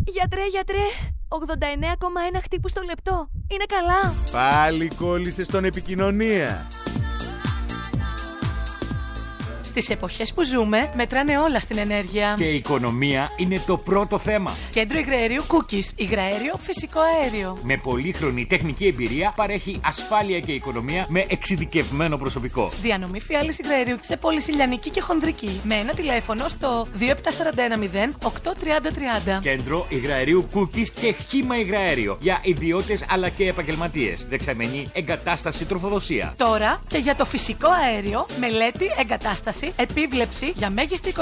Γιατρέ, 89,1 χτύπους το λεπτό. Είναι καλά. Πάλι κόλλησες στον επικοινωνία. Στις εποχές που ζούμε, μετράνε όλα στην ενέργεια. Και η οικονομία είναι το πρώτο θέμα. Κέντρο υγραερίου Cookies. Υγραέριο, φυσικό αέριο. Με πολύχρονη τεχνική εμπειρία παρέχει ασφάλεια και οικονομία με εξειδικευμένο προσωπικό. Διανομή φιάλης υγραερίου σε πολυσηλιανική και χονδρική. Με ένα τηλέφωνο στο 2741 0 83030. Κέντρο υγραερίου Cookies και χύμα υγραέριο για ιδιώτες αλλά και επαγγελματίες. Δεξαμενή εγκατάσταση τροφοδοσία. Τώρα και για το φυσικό αέριο, μελέτη, εγκατάσταση, επίβλεψη για μέγιστη